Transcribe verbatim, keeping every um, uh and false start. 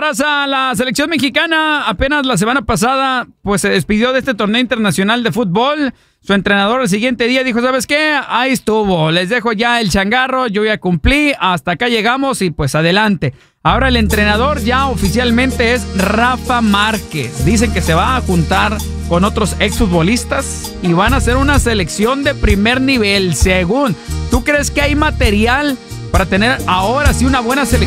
raza, la selección mexicana apenas la semana pasada pues se despidió de este torneo internacional de fútbol. Su entrenador el siguiente día dijo, ¿sabes qué? Ahí estuvo, les dejo ya el changarro, yo ya cumplí, hasta acá llegamos y pues adelante. Ahora el entrenador ya oficialmente es Rafa Márquez. Dicen que se va a juntar con otros exfutbolistas y van a hacer una selección de primer nivel, según. ¿Tú crees que hay material para tener ahora sí una buena selección?